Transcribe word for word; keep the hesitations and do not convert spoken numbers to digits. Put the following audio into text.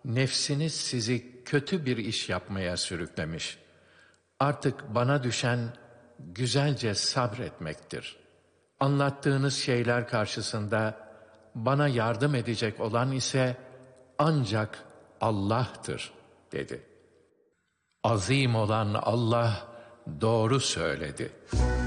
nefsiniz sizi kötü bir iş yapmaya sürüklemiş. Artık bana düşen güzelce sabretmektir. Anlattığınız şeyler karşısında bana yardım edecek olan ise ancak Allah'tır, dedi. Azim olan Allah doğru söyledi.